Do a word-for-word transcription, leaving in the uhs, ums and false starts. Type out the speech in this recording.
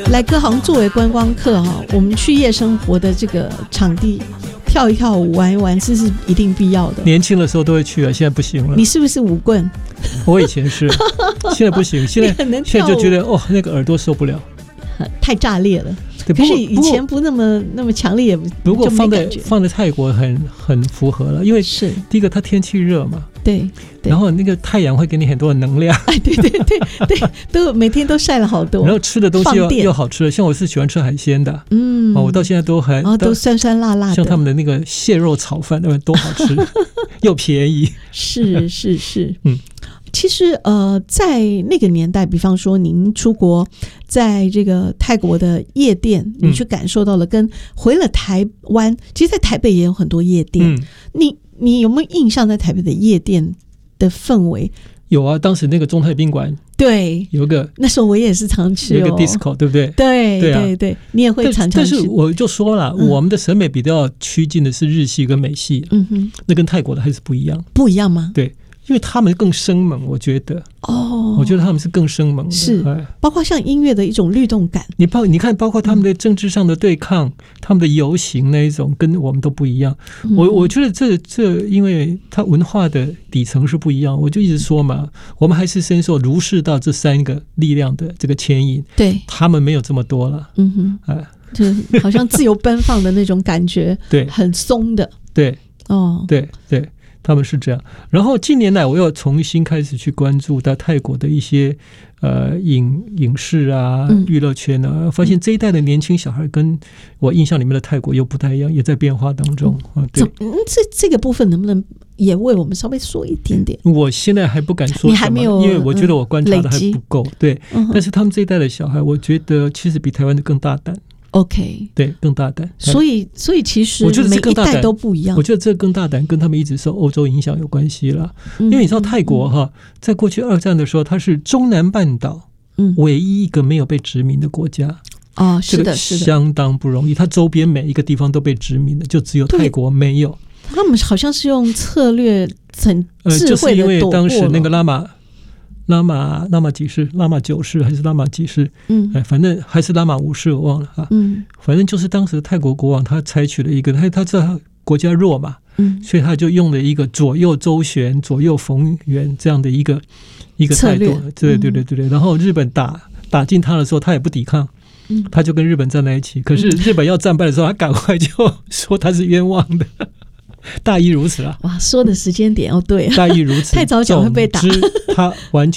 来歌行作为观光客哈，我们去夜生活的这个场地跳一跳舞玩一玩，这是一定必要的。 年轻的时候都会去啊，现在不行了。 你是不是舞棍？ 我以前是，现在不行。现在现在就觉得哦，那个耳朵受不了， 太炸裂了。可是以前不那么那么强烈，也不过放在放在泰国很很符合了，因为是第一个它天气热嘛， 对， 然后那个太阳会给你很多的能量， 哎，对对对对，都每天都晒了好多， 然后吃的东西又又好吃的，像我是喜欢吃海鲜的， 嗯， 哦，我到现在都还哦都酸酸辣辣的， 像他们的那个蟹肉炒饭，那多好吃，又便宜， 是是是， 嗯。 其实呃，在那个年代，比方说您出国，在这个泰国的夜店，你去感受到了，跟回了台湾，其实在台北也有很多夜店。嗯、你你有没有印象在台北的夜店的氛围？ 有啊，当时那个中泰宾馆， 对， 有个那时候我也是常去、哦， 有个 disco， 对不对？ 对对、啊、 对对，你也会常常去。 但是我就说了、嗯，我们的审美比较趋近的是日系跟美系，嗯哼，那跟泰国的还是不一样， 不一样吗？ 对。因为他们更生猛，我觉得哦，我觉得他们是更生猛的， 是、哎、包括像音乐的一种律动感。 你包你看，包括他们的政治上的对抗，嗯、他们的游行那一种，跟我们都不一样。嗯、我我觉得这这，因为它文化的底层是不一样。我就一直说嘛，我们还是深受儒释道这三个力量的这个牵引。 对， 他们没有这么多了。嗯哼，哎，就好像自由奔放的那种感觉， 对， 很松的。 对， 哦， 对对。他们是这样，然后近年来我又重新开始去关注到泰国的一些呃影影视啊、嗯、娱乐圈啊，发现这一代的年轻小孩跟我印象里面的泰国又不太一样，也在变化当中。嗯、对， 嗯，这这个部分能不能也为我们稍微说一点点？ 我现在还不敢说什么， 你还没有， 因为我觉得我观察的还不够。对、嗯，但是他们这一代的小孩，我觉得其实比台湾的更大胆。 OK， 对，更大胆， 所以所以其实每一代都不一样。 我觉得这更大胆，跟他们一直受欧洲影响有关系了。嗯、因为你知道泰国哈，在过去二战的时候，它是中南半岛唯一一个没有被殖民的国家。 哦、嗯，是的，是的，相当不容易。它周边每一个地方都被殖民的，就只有泰国没有。 他们好像是用策略很智慧的躲过了。呃， 就是因为当时那个拉玛。拉玛拉玛几世，拉玛九世还是拉玛几世？嗯，哎，反正还是拉玛五世，我忘了啊。嗯，反正就是当时的泰国国王，他采取了一个，他他知道他国家弱嘛，嗯，所以他就用了一个左右周旋、左右逢源这样的一个一个态度。对对对对对。然后日本打打进他的时候，他也不抵抗，嗯，他就跟日本站在一起。可是日本要战败的时候，他赶快就说他是冤枉的。大意如此啊！ 哇，说的时间点哦，对啊， 大意如此， 太早讲会被打。 他完全。